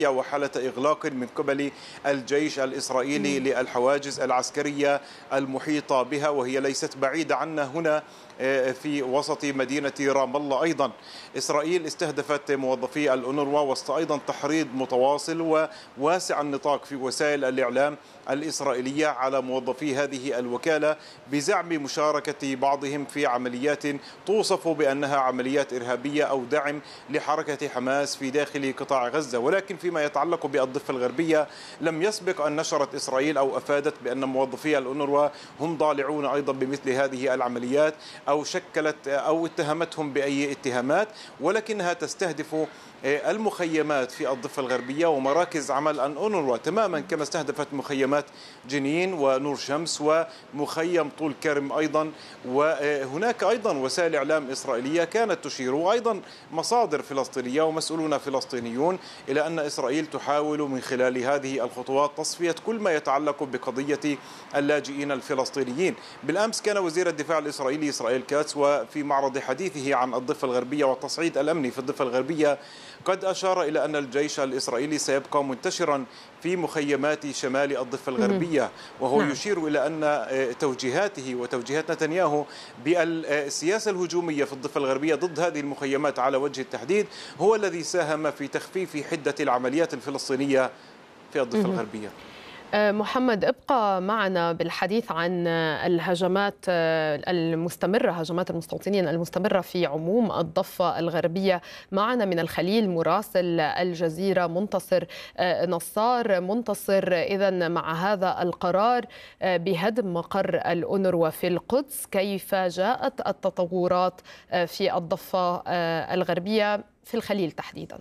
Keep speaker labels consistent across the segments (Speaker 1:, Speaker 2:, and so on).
Speaker 1: وحالة إغلاق من قبل الجيش الإسرائيلي للحواجز العسكرية المحيطة بها، وهي ليست بعيدة عنا هنا في وسط مدينة رام الله. أيضا إسرائيل استهدفت موظفي الأونروا وسط أيضا تحريض متواصل وواسع النطاق في وسائل الإعلام الإسرائيلية على موظفي هذه الوكالة بزعم مشاركة بعضهم في عمليات توصف بأنها عمليات إرهابية أو دعم لحركة حماس في داخل قطاع غزة. ولكن فيما يتعلق بالضفة الغربية لم يسبق أن نشرت إسرائيل أو أفادت بأن موظفي الأونروا هم ضالعون أيضا بمثل هذه العمليات أو شكلت أو اتهمتهم بأي اتهامات، ولكنها تستهدف المخيمات في الضفة الغربية ومراكز عمل الأونروا تماما كما استهدفت مخيمات جنين ونور شمس ومخيم طول كرم أيضا. وهناك أيضا وسائل إعلام إسرائيلية كانت تشير وأيضا مصادر فلسطينية ومسؤولون فلسطينيون إلى أن إسرائيل تحاول من خلال هذه الخطوات تصفية كل ما يتعلق بقضية اللاجئين الفلسطينيين. بالأمس كان وزير الدفاع الإسرائيلي إسرائيل كاتس وفي معرض حديثه عن الضفة الغربية والتصعيد الأمني في الضفة الغربية قد أشار إلى أن الجيش الإسرائيلي سيبقى منتشرا في مخيمات شمال الضفة الغربية، وهو يشير إلى أن توجيهاته وتوجيهات نتنياهو بالسياسة الهجومية في الضفة الغربية ضد هذه المخيمات على وجه التحديد هو الذي ساهم في تخفيف حدة العمليات الفلسطينية في الضفة الغربية.
Speaker 2: محمد، ابقى معنا بالحديث عن الهجمات المستمرة، هجمات المستوطنين المستمرة في عموم الضفة الغربية. معنا من الخليل مراسل الجزيرة منتصر نصار. منتصر، إذن مع هذا القرار بهدم مقر الأونروا في القدس، كيف جاءت التطورات في الضفة الغربية في الخليل تحديداً؟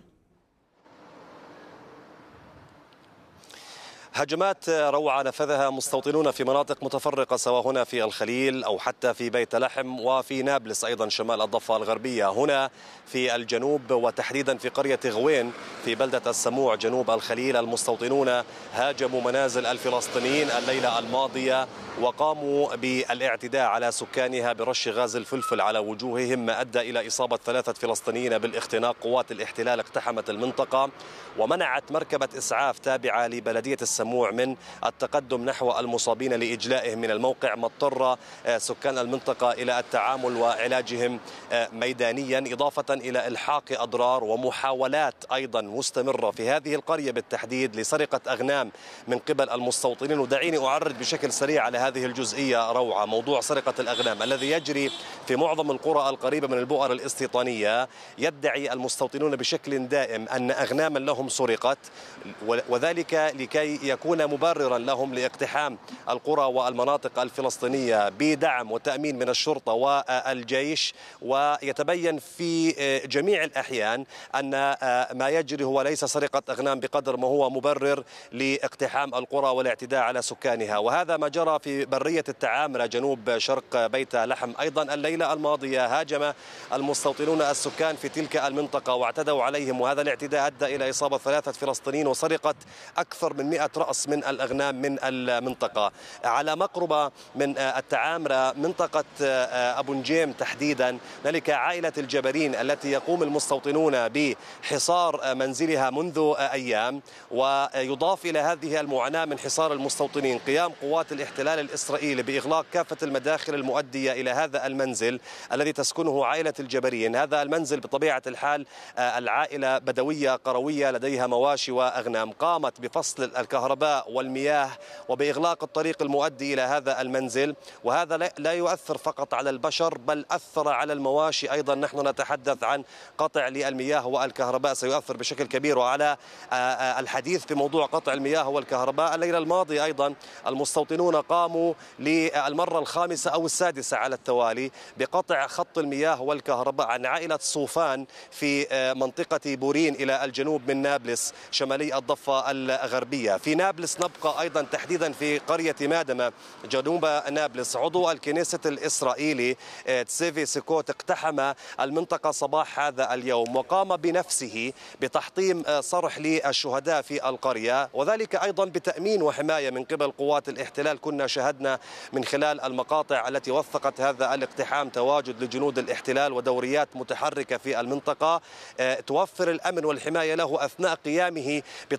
Speaker 3: هجمات روعة نفذها مستوطنون في مناطق متفرقة سواء هنا في الخليل أو حتى في بيت لحم وفي نابلس أيضا شمال الضفة الغربية. هنا في الجنوب وتحديدا في قرية غوين في بلدة السموع جنوب الخليل المستوطنون هاجموا منازل الفلسطينيين الليلة الماضية وقاموا بالاعتداء على سكانها برش غاز الفلفل على وجوههم، ما أدى إلى إصابة 3 فلسطينيين بالاختناق. قوات الاحتلال اقتحمت المنطقة ومنعت مركبة إسعاف تابعة لبلدية السموع من التقدم نحو المصابين لإجلائهم من الموقع، ما اضطر سكان المنطقة إلى التعامل وعلاجهم ميدانيا، إضافة إلى إلحاق أضرار ومحاولات أيضا مستمرة في هذه القرية بالتحديد لسرقة أغنام من قبل المستوطنين. ودعيني أعرض بشكل سريع على هذه الجزئية روعة. موضوع سرقة الأغنام الذي يجري في معظم القرى القريبة من البؤر الاستيطانية، يدعي المستوطنون بشكل دائم أن أغناما لهم سرقت، وذلك لكي يكون مبررا لهم لاقتحام القرى والمناطق الفلسطينية بدعم وتأمين من الشرطة والجيش. ويتبين في جميع الأحيان أن ما يجري هو ليس سرقة أغنام بقدر ما هو مبرر لاقتحام القرى والاعتداء على سكانها. وهذا ما جرى في برية التعامرة جنوب شرق بيت لحم. أيضا الليلة الماضية هاجم المستوطنون السكان في تلك المنطقة واعتدوا عليهم، وهذا الاعتداء أدى إلى إصابة 3 فلسطينيين وسرقة أكثر من 100 رأس من الأغنام من المنطقة. على مقربة من التعامرة منطقة أبو نجيم تحديدا، هنالك عائلة الجبرين التي يقوم المستوطنون بحصار منزلها منذ أيام، ويضاف إلى هذه المعاناة من حصار المستوطنين قيام قوات الاحتلال الإسرائيلي بإغلاق كافة المداخل المؤدية إلى هذا المنزل الذي تسكنه عائلة الجبرين. هذا المنزل بطبيعة الحال العائلة بدوية قروية لديها مواشي وأغنام، قامت بفصل الكهرباء والمياه وبإغلاق الطريق المؤدي إلى هذا المنزل. وهذا لا يؤثر فقط على البشر بل أثر على المواشي أيضا. نحن نتحدث عن قطع للمياه والكهرباء سيؤثر بشكل كبير. وعلى الحديث في موضوع قطع المياه والكهرباء، الليلة الماضية أيضا المستوطنون قاموا للمرة ال5 أو ال6 على التوالي بقطع خط المياه والكهرباء عن عائلة صوفان في منطقة بورين إلى الجنوب من نابلس شمالي الضفة الغربية. في في نابلس نبقى أيضا تحديدا في قرية مادمة جنوب نابلس. عضو الكنيسة الإسرائيلي تسيفي سكوت اقتحم المنطقة صباح هذا اليوم وقام بنفسه بتحطيم صرح للشهداء في القرية، وذلك أيضا بتأمين وحماية من قبل قوات الاحتلال. كنا شاهدنا من خلال المقاطع التي وثقت هذا الاقتحام تواجد لجنود الاحتلال ودوريات متحركة في المنطقة توفر الأمن والحماية له أثناء قيامه